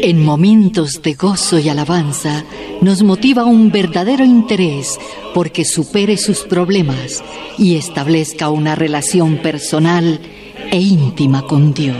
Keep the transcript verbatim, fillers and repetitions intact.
En momentos de gozo y alabanza nos motiva un verdadero interés porque supere sus problemas y establezca una relación personal e íntima con Dios.